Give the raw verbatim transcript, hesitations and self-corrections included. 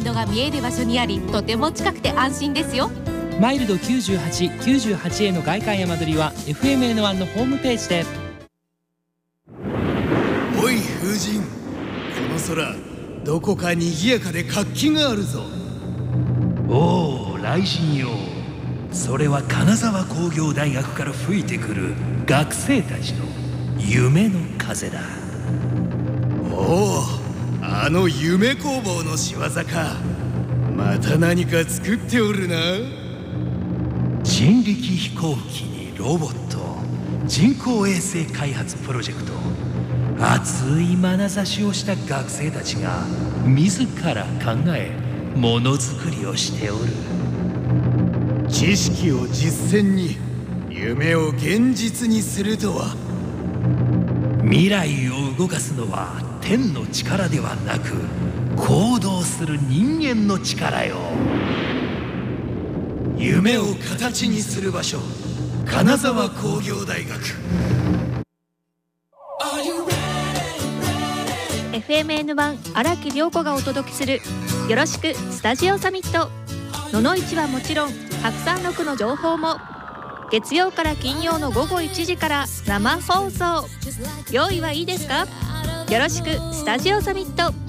ドが見える場所にあり、とても近くて安心ですよ。 マイルドきゅうじゅうはち、きゅうじゅうはちエー の外観や間取りは エフエムエヌワン のホームページで。 おい風神、この空どこか賑やかで活気があるぞ。 おお雷神よ、それは金沢工業大学から吹いてくる学生たちの夢の風だ。 おお、あの夢工房の仕業か。また何か作っておるな。 人力飛行機にロボット、人工衛星開発プロジェクト、熱い眼差しをした学生たちが自ら考えものづくりをしておる。 知識を実践に、夢を現実にするとは。 未来を動かすのは天の力ではなく、行動する人間の力よ。 夢を形にする場所、金沢工業大学。 エフエムエヌワン 荒木涼子がお届けするよろしくスタジオサミット。野々市はもちろん白山ろくの情報も月曜から金曜の午後いちじから生放送。用意はいいですか？よろしくスタジオサミット。